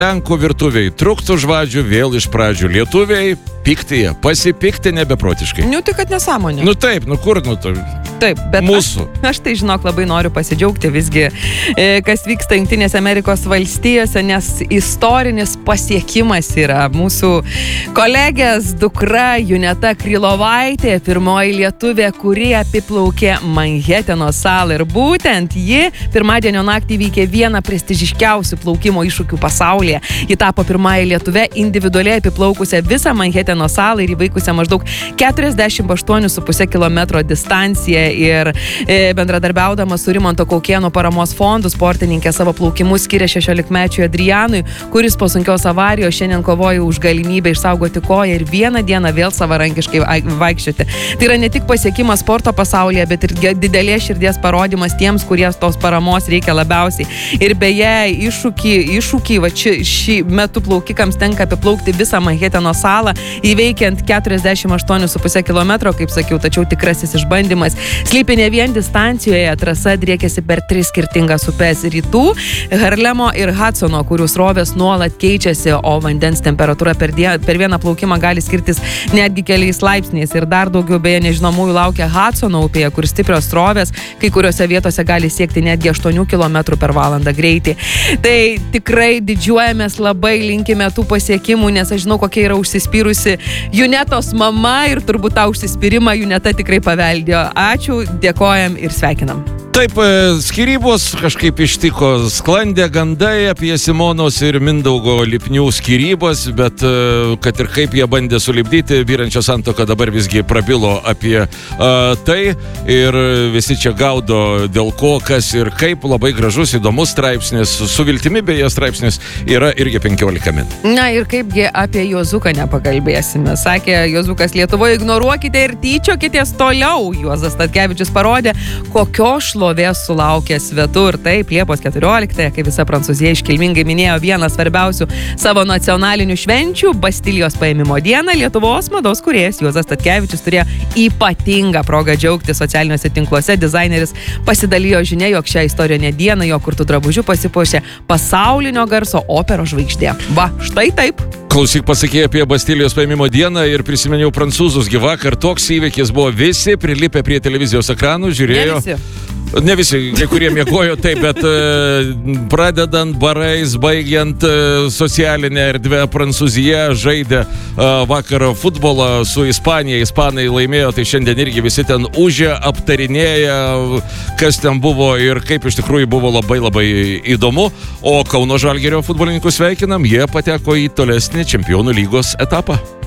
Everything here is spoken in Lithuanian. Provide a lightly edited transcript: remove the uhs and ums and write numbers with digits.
Lenkų virtuviai trūktų žvadžių vėl iš pradžių. Lietuviai piktyje, pasipiktinę beprotiškai. Tai kad nesąmonė. Taip, kur, Taip, bet mūsų. Aš tai, žinok, labai noriu pasidžiaugti visgi, kas vyksta Jungtinėse Amerikos valstijose, nes istorinis pasiekimas yra mūsų kolegės dukra Juneta Krylovaitė, pirmoji lietuvė, kuri apiplaukė Manheteno salą. Ir būtent ji pirmadienio naktį įveikė vieną prestižiškiausių plaukimo iššūkių pasaulyje. Ji tapo pirmąją lietuvę individualiai apiplaukusią visą Manheteno salą ir įveikusią maždaug 48,5 km distanciją. Ir bendradarbiaudama su Rimanto Kaukėno paramos fondu sportininkė savo plaukimus skiria 16-mečiui Adrianui, kuris po sunkios avarijos šiandien kovoja už galimybę išsaugoti koją ir vieną dieną vėl savarankiškai vaikščioti. Tai yra ne tik pasiekimas sporto pasaulyje, bet ir didelės širdies parodymas tiems, kurie tos paramos reikia labiausiai. Ir beje, iššūkį šį metu plaukikams tenka apiplaukti visą Manheteno salą, įveikiant 48,5 km, kaip sakiau, tačiau tikrasis išbandymas slypi ne vien distancijoje, trasa driekėsi per 3 skirtingas upes rytų, Harlemo ir Hudsono, kurių srovės nuolat keičiasi, o vandens temperatūra per vieną plaukimą gali skirtis netgi keliais laipsniais. Ir dar daugiau beje nežinomųjų laukia Hudsono upėje, kur stiprios srovės kai kuriuose vietose gali siekti netgi 8 km per valandą greitį. Tai tikrai didžiuojamės, labai linkime tų pasiekimų, nes aš žinau, kokia yra užsispyrusi Junetos mama ir turbūt tą užsispyrimą Juneta tikrai paveldėjo. Ačiū, dėkojam ir sveikinam. Taip, skyrybos kažkaip ištiko, sklandė gandai apie Simonos ir Mindaugo Lipnių skyrybas, bet kad ir kaip jie bandė sulipdyti vyrančią santuoką, dabar visgi prabilo apie tai ir visi čia gaudo dėl ko, kas ir kaip. Labai gražus, įdomus straipsnis, su viltimi beje straipsnis yra irgi 15 min. Na ir kaipgi apie Juozuką nepakalbėsime. Sakė Juozukas, Lietuvoje ignoruokite ir tyčiokitės toliau. Juozas Statkevičius parodė, kokios šlovės sulaukė svetur. Taip, Liepos 14, kai visa Prancūzija iškilmingai minėjo vieną svarbiausių savo nacionalinių švenčių, Bastilijos paėmimo dieną, Lietuvos mados kūrėjas Juozas Statkevičius turėjo ypatingą progą džiaugti socialiniuose tinkluose. Dizaineris pasidalijo žinia, jog šią istorinę dieną jo kurtų drabužių pasipuošė pasaulinio garso operos žvaigždė. Va, štai taip. Klausyk, pasakė apie Bastilijos paėmimo dieną ir prisiminiau prancūzus. Vakar toks įvykis buvo, visi prilipę prie televizijos ekranų, žiūrėjo. Ne visi, kai kurie miegojo taip, bet pradedant barais, baigiant socialinę erdvę, Prancūzija žaidė vakar futbolą su Ispanija. Ispanai laimėjo, tai šiandien irgi visi ten užė, aptarinėja, kas ten buvo ir kaip iš tikrųjų buvo labai labai įdomu. O Kauno Žalgirio futbolininkų sveikinam, jie pateko į tolesnį Čempionų lygos etapą.